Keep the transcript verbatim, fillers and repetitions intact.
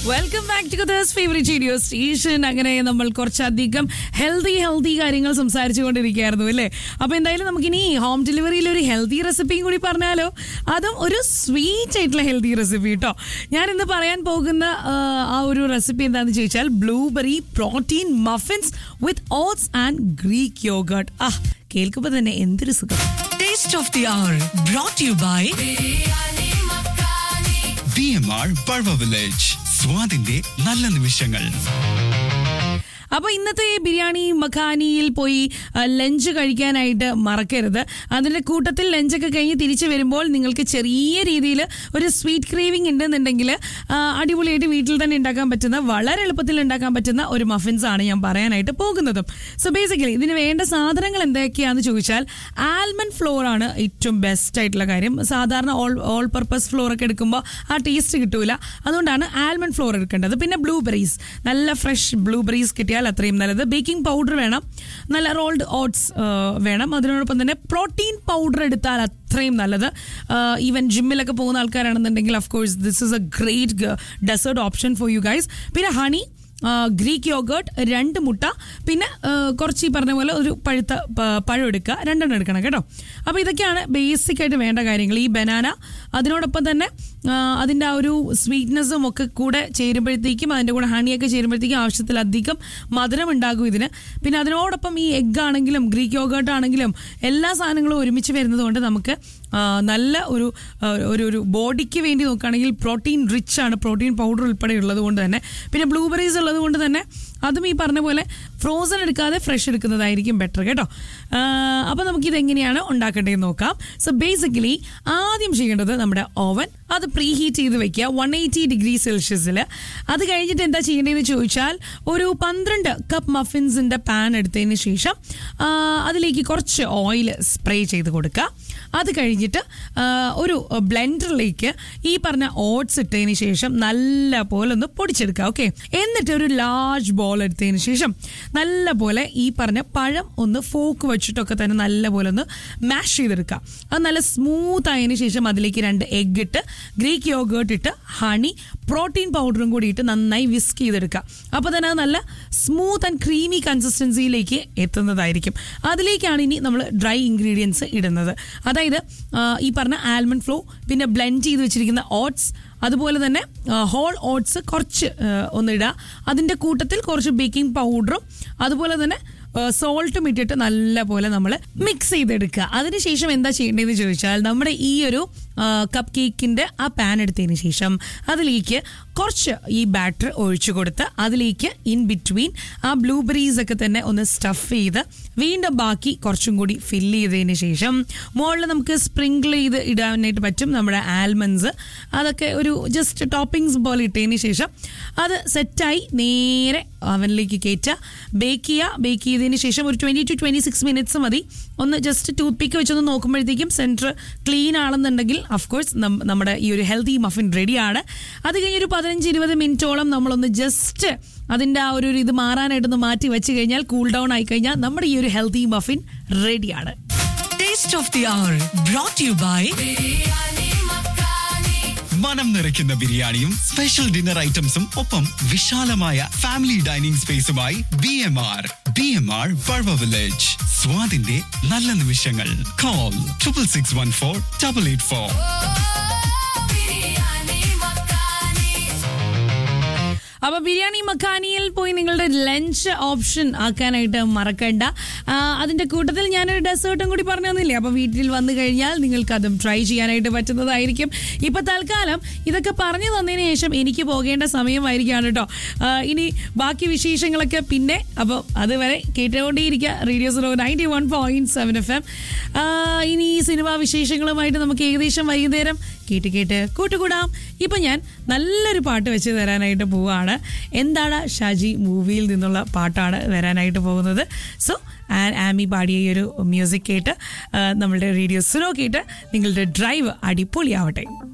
Welcome back to കഥേഴ്സ് favourite radio station. അങ്ങനെ നമ്മൾ കുറച്ചധികം ഹെൽത്തി ഹെൽത്തി കാര്യങ്ങൾ സംസാരിച്ചുകൊണ്ടിരിക്കുകയായിരുന്നു അല്ലേ. അപ്പോൾ എന്തായാലും നമുക്കിനി ഹോം ഡെലിവറിയിൽ ഒരു ഹെൽത്തി റെസിപ്പിയും കൂടി പറഞ്ഞാലോ. അതും ഒരു സ്വീറ്റ് ആയിട്ടുള്ള ഹെൽത്തി റെസിപ്പി കേട്ടോ. ഞാൻ ഇന്ന് പറയാൻ പോകുന്ന ആ ഒരു റെസിപ്പി എന്താണെന്ന് ചോദിച്ചാൽ blueberry protein muffins with oats and Greek yoghurt. ആ കേൾക്കുമ്പോൾ തന്നെ എന്തൊരു സുഖം. Taste of the our brought to you by B M R Pazhava village. സ്വാദിന്റെ നല്ല നിമിഷങ്ങൾ. അപ്പോൾ ഇന്നത്തെ ബിരിയാണി മഖാനിയിൽ പോയി ലഞ്ച് കഴിക്കാനായിട്ട് മറക്കരുത്. അതിൻ്റെ കൂട്ടത്തിൽ ലഞ്ചൊക്കെ കഴിഞ്ഞ് തിരിച്ചു വരുമ്പോൾ നിങ്ങൾക്ക് ചെറിയ രീതിയിൽ ഒരു സ്വീറ്റ് ക്രേവിംഗ് ഉണ്ടെന്നുണ്ടെങ്കിൽ അടിപൊളിയായിട്ട് വീട്ടിൽ തന്നെ ഉണ്ടാക്കാൻ പറ്റുന്ന, വളരെ എളുപ്പത്തിൽ ഉണ്ടാക്കാൻ പറ്റുന്ന ഒരു മഫിൻസ് ആണ് ഞാൻ പറയാനായിട്ട് പോകുന്നതും. സോ ബേസിക്കലി ഇതിന് വേണ്ട സാധനങ്ങൾ എന്തൊക്കെയാണെന്ന് ചോദിച്ചാൽ ആൽമണ്ട് ഫ്ലോർ ആണ് ഏറ്റവും ബെസ്റ്റ് ആയിട്ടുള്ള കാര്യം. സാധാരണ ഓൾ ഓൾ പർപ്പസ് ഫ്ലോർ ഒക്കെ എടുക്കുമ്പോൾ ആ ടേസ്റ്റ് കിട്ടൂല. അതുകൊണ്ടാണ് ആൽമണ്ട് ഫ്ലോർ എടുക്കേണ്ടത്. പിന്നെ ബ്ലൂബെറീസ്, നല്ല ഫ്രഷ് ബ്ലൂബെറീസ് കിട്ടിയാൽ അത്രയും നല്ലത്. ബേക്കിംഗ് പൗഡർ വേണം, നല്ല റോൾഡ് ഓട്സ് വേണം. അതിനോടൊപ്പം തന്നെ പ്രോട്ടീൻ പൗഡർ എടുത്താൽ അത്രയും നല്ലത്. ഈവൻ ജിമ്മിലൊക്കെ പോകുന്ന ആൾക്കാരാണെന്നുണ്ടെങ്കിൽ of course this is A great desert option for you guys. പിന്നെ ഹണി, ഗ്രീക്ക് യോഗേർട്ട്, രണ്ട് മുട്ട, പിന്നെ കുറച്ച് ഈ പറഞ്ഞ പോലെ ഒരു പഴുത്ത പഴം എടുക്കുക, രണ്ടെണ്ണം എടുക്കണം കേട്ടോ. അപ്പോൾ ഇതൊക്കെയാണ് ബേസിക് ആയിട്ട് വേണ്ട കാര്യങ്ങൾ. ഈ ബനാന അതിനോടൊപ്പം തന്നെ അതിൻ്റെ ആ ഒരു സ്വീറ്റ്നെസ്സും ഒക്കെ കൂടെ ചേരുമ്പോഴത്തേക്കും, അതിൻ്റെ കൂടെ ഹണിയൊക്കെ ചേരുമ്പോഴത്തേക്കും ആവശ്യത്തിലധികം മധുരം ഉണ്ടാകും ഇതിന്. പിന്നെ അതിനോടൊപ്പം ഈ എഗ്ഗ് ആണെങ്കിലും ഗ്രീക്ക് യോഗേർട്ട് ആണെങ്കിലും എല്ലാ സാധനങ്ങളും ഒരുമിച്ച് വരുന്നത് കൊണ്ട് നമുക്ക് നല്ല ഒരു ഒരു ഒരു ബോഡിക്ക് വേണ്ടി നോക്കുകയാണെങ്കിൽ പ്രോട്ടീൻ റിച്ച് ആണ്, പ്രോട്ടീൻ പൗഡർ ഉൾപ്പെടെ ഉള്ളത് കൊണ്ട് തന്നെ. പിന്നെ ബ്ലൂബെറീസ് ഉള്ളത് കൊണ്ട് തന്നെ അതും ഈ പറഞ്ഞ പോലെ ഫ്രോസൺ എടുക്കാതെ ഫ്രഷ് എടുക്കുന്നതായിരിക്കും ബെറ്റർ കേട്ടോ. അപ്പോൾ നമുക്കിത് എങ്ങനെയാണ് ഉണ്ടാക്കേണ്ടതെന്ന് നോക്കാം. സോ ബേസിക്കലി ആദ്യം ചെയ്യേണ്ടത് നമ്മുടെ ഓവൻ അത് പ്രീ ഹീറ്റ് ചെയ്ത് വെക്കുക വൺ എയ്റ്റി ഡിഗ്രി സെൽഷ്യസിൽ. അത് കഴിഞ്ഞിട്ട് എന്താ ചെയ്യേണ്ടതെന്ന് ചോദിച്ചാൽ ഒരു പന്ത്രണ്ട് കപ്പ് മഫിൻസിൻ്റെ പാൻ എടുത്തതിന് ശേഷം അതിലേക്ക് കുറച്ച് ഓയിൽ സ്പ്രേ ചെയ്ത് കൊടുക്കുക. അത് കഴിഞ്ഞിട്ട് ഒരു ബ്ലെൻഡറിലേക്ക് ഈ പറഞ്ഞ ഓട്സ് ഇട്ടതിന് ശേഷം നല്ല പോലെ ഒന്ന് പൊടിച്ചെടുക്കുക. ഓക്കെ, എന്നിട്ട് ഒരു ലാർജ് ബോൾ എടുത്തതിന് ശേഷം നല്ല പോലെ ഈ പറഞ്ഞ പഴം ഒന്ന് ഫോക്ക് വെച്ചിട്ടൊക്കെ തന്നെ നല്ല പോലെ ഒന്ന് മാഷ് ചെയ്തെടുക്കുക. അത് നല്ല സ്മൂത്ത് ആയതിനു ശേഷം അതിലേക്ക് രണ്ട് എഗ് ഇട്ട് ഗ്രീക്ക് യോഗേർട്ട് ഇട്ട് ഹണി പ്രോട്ടീൻ പൗഡറും കൂടി ഇട്ട് നന്നായി വിസ്ക് ചെയ്തെടുക്കുക. അപ്പോൾ തന്നെ അത് നല്ല സ്മൂത്ത് ആൻഡ് ക്രീമി കൺസിസ്റ്റൻസിയിലേക്ക് എത്തുന്നതായിരിക്കും. അതിലേക്കാണ് ഇനി നമ്മൾ ഡ്രൈ ഇൻഗ്രീഡിയൻസ് ഇടുന്നത്. അതായത് ഈ പറഞ്ഞ ആൽമണ്ട് ഫ്ലോ, പിന്നെ ബ്ലെൻഡ് ചെയ്ത് വെച്ചിരിക്കുന്ന ഓട്സ്, അതുപോലെ തന്നെ ഹോൾ ഓട്സ് കുറച്ച് ഒന്നിടുക. അതിൻ്റെ കൂട്ടത്തിൽ കുറച്ച് ബേക്കിംഗ് പൗഡറും അതുപോലെ തന്നെ സോൾട്ടും ഇട്ടിട്ട് നല്ല പോലെ നമ്മൾ മിക്സ് ചെയ്തെടുക്കുക. അതിനുശേഷം എന്താ ചെയ്യേണ്ടതെന്ന് ചോദിച്ചാൽ നമ്മുടെ ഈ ഒരു കപ്പ് കേക്കിൻ്റെ ആ പാൻ എടുത്തതിന് ശേഷം അതിലേക്ക് കുറച്ച് ഈ ബാറ്റർ ഒഴിച്ചു കൊടുത്ത് അതിലേക്ക് ഇൻ ബിറ്റ്വീൻ ആ ബ്ലൂബെറീസ് ഒക്കെ തന്നെ ഒന്ന് സ്റ്റഫ് ചെയ്ത് വീണ്ടും ബാക്കി കുറച്ചും കൂടി ഫില്ല് ചെയ്തതിന് ശേഷം മുകളിൽ നമുക്ക് സ്പ്രിങ്കിൾ ചെയ്ത് ഇടാനായിട്ട് പറ്റും നമ്മുടെ ആൽമണ്ട്സ്. അതൊക്കെ ഒരു ജസ്റ്റ് ടോപ്പിങ്സ് പോലെ ഇട്ടതിന് ശേഷം അത് സെറ്റായി നേരെ അവനിലേക്ക് കയറ്റുക, ബേക്ക് ചെയ്യുക. ബേക്ക് ചെയ്തതിന് ശേഷം ഒരു twenty two twenty six minutes മതി. ഒന്ന് ജസ്റ്റ് ടൂത്ത് പിക്ക് വെച്ചൊന്ന് നോക്കുമ്പോഴത്തേക്കും സെൻറ്റർ ക്ലീൻ ആണെന്നുണ്ടെങ്കിൽ അഫ്കോഴ്സ് നമ്മുടെ ഈ ഒരു ഹെൽത്തി മഫിൻ റെഡിയാണ്. അത് കഴിഞ്ഞൊരു പതിനഞ്ച് ഇരുപത് മിനിറ്റോളം നമ്മളൊന്ന് ജസ്റ്റ് അതിൻ്റെ ആ ഒരു ഇത് മാറാനായിട്ടൊന്ന് മാറ്റി വെച്ച് കഴിഞ്ഞാൽ കൂൾ ഡൗൺ ആയി കഴിഞ്ഞാൽ നമ്മുടെ ഈ ഒരു ഹെൽത്തി മഫിൻ റെഡിയാണ്. Taste of the our brought to you by മനം നിറയ്ക്കുന്ന ബിരിയാണിയും സ്പെഷ്യൽ ഡിന്നർ ഐറ്റംസും ഒപ്പം വിശാലമായ family dining സ്പേസുമായി B M R B M R Pazhava village. സ്വാദിന്റെ നല്ല നിമിഷങ്ങൾ. Call triple six one four double eight four. അപ്പോൾ ബിരിയാണി മഖാനിയിൽ പോയി നിങ്ങളുടെ ലഞ്ച് ഓപ്ഷൻ ആക്കാനായിട്ട് മറക്കണ്ട. അതിൻ്റെ കൂട്ടത്തിൽ ഞാനൊരു ഡെസേർട്ടും കൂടി പറഞ്ഞു തന്നില്ലേ. അപ്പോൾ വീട്ടിൽ വന്നു കഴിഞ്ഞാൽ നിങ്ങൾക്ക് അതും ട്രൈ ചെയ്യാനായിട്ട് പറ്റുന്നതായിരിക്കും. ഇപ്പോൾ തൽക്കാലം ഇതൊക്കെ പറഞ്ഞു തന്നതിന് ശേഷം എനിക്ക് പോകേണ്ട സമയമായിരിക്കുകയാണ് കേട്ടോ. ഇനി ബാക്കി വിശേഷങ്ങളൊക്കെ പിന്നെ. അപ്പോൾ അതുവരെ കേട്ടുകൊണ്ടേയിരിക്കുക radio so ninety one point seven F M. ഇനി സിനിമാ വിശേഷങ്ങളുമായിട്ട് നമുക്ക് ഏകദേശം വൈകുന്നേരം കേട്ട് കേട്ട് കൂട്ടുകൂടാം. ഇപ്പം ഞാൻ നല്ലൊരു പാട്ട് വെച്ച് തരാനായിട്ട് പോവുകയാണ്. എന്താണ് ഷാജി മൂവിയിൽ നിന്നുള്ള പാട്ടാണ് വരാനായിട്ട് പോകുന്നത്. സോ ആമി പാടിയ ഈ ഒരു മ്യൂസിക് കേട്ട് നമ്മളുടെ റേഡിയോ സുനോ കേട്ട് നിങ്ങളുടെ ഡ്രൈവ് അടിപൊളിയാവട്ടെ.